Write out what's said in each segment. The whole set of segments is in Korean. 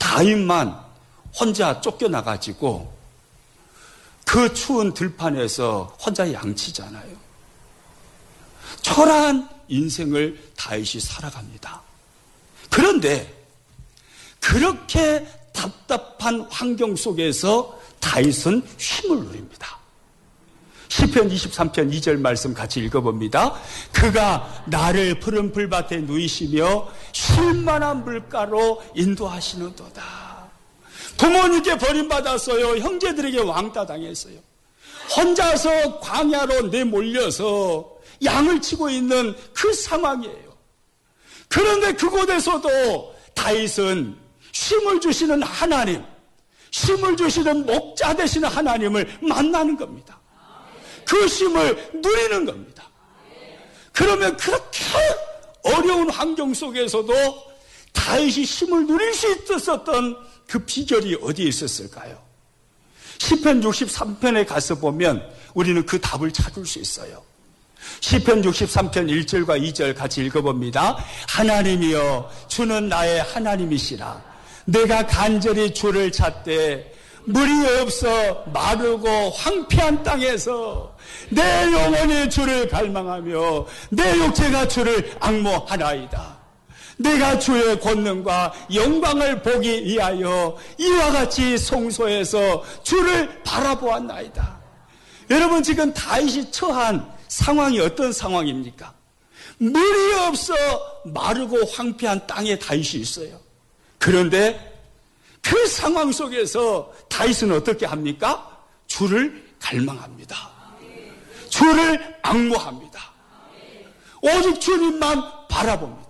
다윗만 혼자 쫓겨나가지고 그 추운 들판에서 혼자 양치잖아요. 초라한 인생을 다윗이 살아갑니다. 그런데 그렇게 답답한 환경 속에서 다윗은 쉼을 누립니다. 시편 23편 2절 말씀 같이 읽어봅니다. 그가 나를 푸른 풀밭에 누이시며 쉴만한 물가로 인도하시는도다. 부모님께 버림받았어요. 형제들에게 왕따 당했어요. 혼자서 광야로 내몰려서 양을 치고 있는 그 상황이에요. 그런데 그곳에서도 다윗은 쉼을 주시는 하나님, 쉼을 주시는 목자 되시는 하나님을 만나는 겁니다. 그 쉼을 누리는 겁니다. 그러면 그렇게 어려운 환경 속에서도 다윗이 쉼을 누릴 수 있었던 그 비결이 어디에 있었을까요? 시편 63편에 가서 보면 우리는 그 답을 찾을 수 있어요. 시편 63편 1절과 2절 같이 읽어봅니다. 하나님이여 주는 나의 하나님이시라. 내가 간절히 주를 찾되 물이 없어 마르고 황폐한 땅에서 내 영혼이 주를 갈망하며 내 육체가 주를 앙모하나이다. 내가 주의 권능과 영광을 보기 위하여 이와 같이 성소에서 주를 바라보았나이다. 여러분, 지금 다윗이 처한 상황이 어떤 상황입니까? 물이 없어 마르고 황폐한 땅에 다윗이 있어요. 그런데 그 상황 속에서 다윗은 어떻게 합니까? 주를 갈망합니다. 주를 앙모합니다. 오직 주님만 바라봅니다.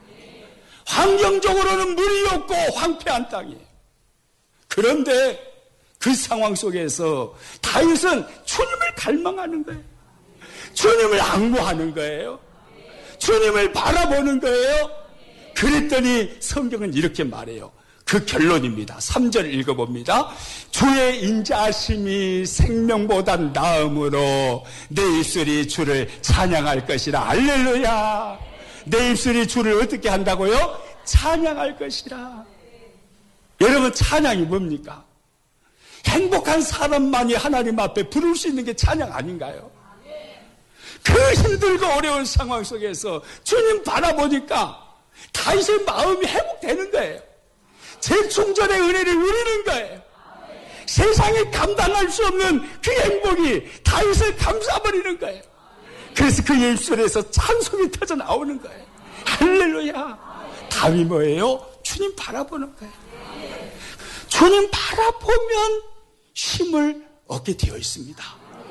환경적으로는 물이 없고 황폐한 땅이에요. 그런데 그 상황 속에서 다윗은 주님을 갈망하는 거예요. 주님을 앙모하는 거예요. 주님을 바라보는 거예요. 그랬더니 성경은 이렇게 말해요. 그 결론입니다. 3절 읽어봅니다. 주의 인자하심이 생명보다 나음으로 내 입술이 주를 찬양할 것이라. 할렐루야. 내 입술이 주를 어떻게 한다고요? 찬양할 것이라. 여러분, 찬양이 뭡니까? 행복한 사람만이 하나님 앞에 부를 수 있는 게 찬양 아닌가요? 그 힘들고 어려운 상황 속에서 주님 바라보니까 다윗의 마음이 회복되는 거예요. 재충전의 은혜를 누리는 거예요. 세상에 감당할 수 없는 그 행복이 다윗을 감싸버리는 거예요. 그래서 그 입술에서 찬송이 터져 나오는 거예요. 할렐루야. 다윗이 뭐예요? 주님 바라보는 거예요. 주님 바라보면 쉼을 얻게 되어 있습니다.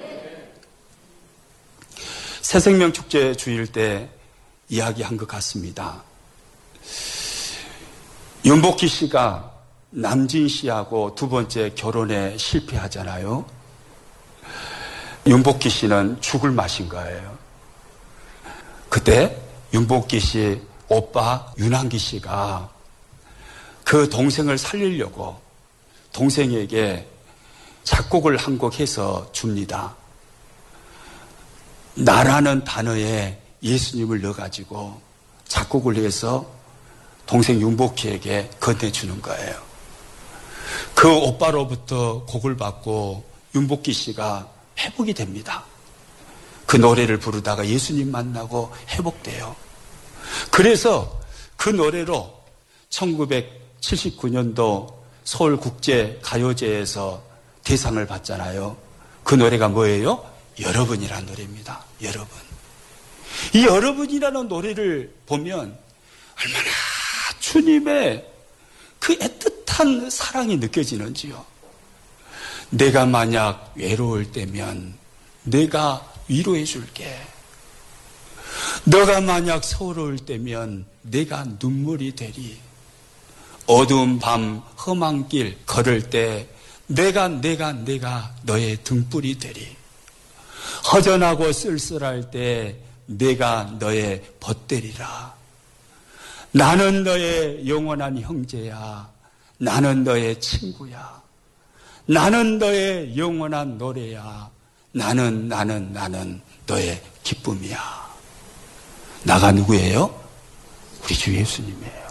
새생명축제 주일 때 이야기한 것 같습니다. 윤복희 씨가 남진 씨하고 두 번째 결혼에 실패하잖아요. 윤복희 씨는 죽을 맛인 거예요. 그때 윤복희 씨 오빠 윤한기 씨가 그 동생을 살리려고 동생에게 작곡을 한 곡 해서 줍니다. 나라는 단어에 예수님을 넣어가지고 작곡을 해서 동생 윤복희에게 건네주는 거예요. 그 오빠로부터 곡을 받고 윤복희 씨가 회복이 됩니다. 그 노래를 부르다가 예수님 만나고 회복돼요. 그래서 그 노래로 1979년도 서울국제가요제에서 대상을 받잖아요. 그 노래가 뭐예요? 여러분이라는 노래입니다. 여러분. 이 여러분이라는 노래를 보면 얼마나 주님의 그 애틋한 사랑이 느껴지는지요. 내가 만약 외로울 때면 내가 위로해 줄게. 너가 만약 서러울 때면 내가 눈물이 되리. 어두운 밤 험한 길 걸을 때 내가 너의 등불이 되리. 허전하고 쓸쓸할 때 내가 너의 벗되리라. 나는 너의 영원한 형제야. 나는 너의 친구야. 나는 너의 영원한 노래야. 나는 너의 기쁨이야. 나가 누구예요? 우리 주 예수님이에요.